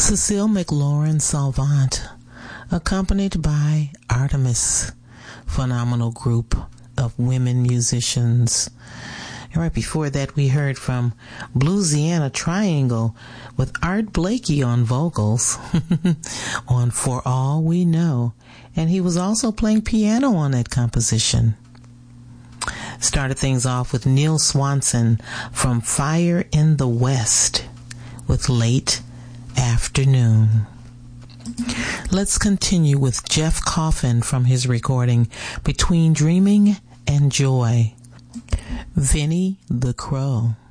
Cecile McLaurin Salvant, accompanied by Artemis, phenomenal group of women musicians. And right before that, we heard from Bluesiana Triangle with Art Blakey on vocals on For All We Know. And he was also playing piano on that composition. Started things off with Neil Swanson from Fire in the West with Late Afternoon. Let's continue with Jeff Coffin from his recording Between Dreaming and Joy. Vinnie the Crow.